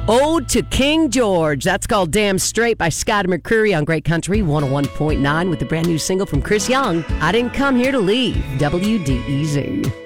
Ode to King George. That's called Damn Straight by Scott McCreery on Great Country 101.9 with the brand new single from Chris Young, I Didn't Come Here to Leave, WDEZ.